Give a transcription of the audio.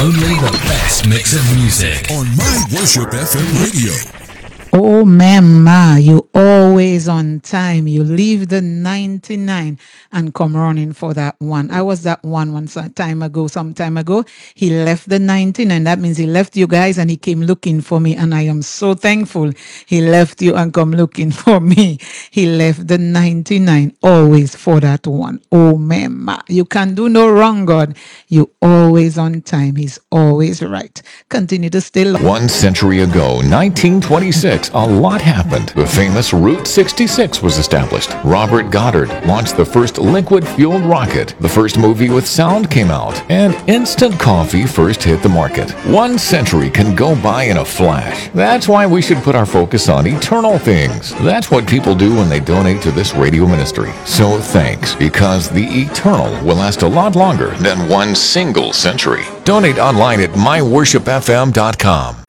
Only the best mix of music on My Worship FM radio. Oh, mama, you always on time. You leave the 99 and come running for that one. I was that one some time ago. He left the 99. That means he left you guys and he came looking for me. And I am so thankful he left you and come looking for me. He left the 99 always for that one. Oh, mama, you can do no wrong, God. You always on time. He's always right. Continue to stay long. 1 century ago, 1926, a lot happened. The famous Route 66 was established. Robert Goddard launched the first liquid-fueled rocket. The first movie with sound came out. And instant coffee first hit the market. 1 century can go by in a flash. That's why we should put our focus on eternal things. That's what people do when they donate to this radio ministry. So thanks, because the eternal will last a lot longer than 1 single century. Donate online at myworshipfm.com.